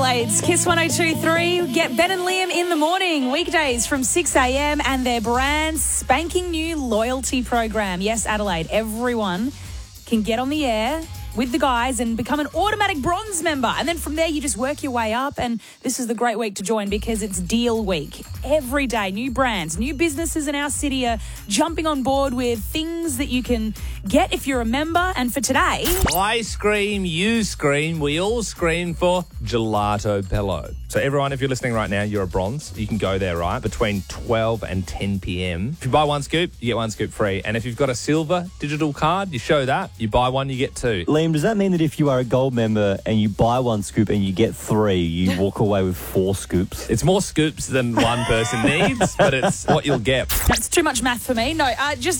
Adelaide's Kiss 102.3. Get Ben and Liam in the morning, weekdays from 6 a.m. and their brand spanking new loyalty program. Yes, Adelaide, everyone can get on the air with the guys and become an automatic bronze member. And then from there, you just work your way up. And this is the great week to join because it's deal week. Every day, new brands, new businesses in our city are jumping on board with things that you can get if you're a member. And for today, I scream, you scream, we all scream for Gelato Bello. So everyone, if you're listening right now, you're a bronze. You can go there, right, between 12 and 10 p.m. If you buy one scoop, you get one scoop free. And if you've got a silver digital card, you show that. You buy one, you get two. Liam, does that mean that if you are a gold member and you buy one scoop and you get three, you walk away with 4 scoops? It's more scoops than one person needs, but it's what you'll get. that's too much math for me. No, just